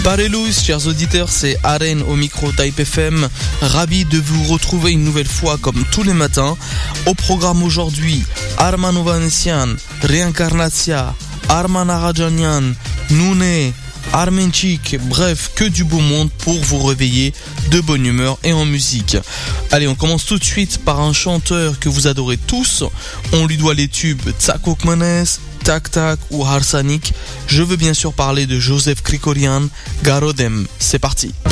Parelous, chers auditeurs, c'est Aren au micro Type FM. Ravi de vous retrouver une nouvelle fois comme tous les matins. Au programme aujourd'hui, Arman Ovanessian, Reincarnatia, Arman Arajanian, Nouné, Armenchik, bref, que du beau monde pour vous réveiller de bonne humeur et en musique. Allez, on commence tout de suite par un chanteur que vous adorez tous. On lui doit les tubes Tsakokmanes, Tak Tak ou Harsanik. Je veux bien sûr parler de Joseph Krikorian, Garodem. C'est parti.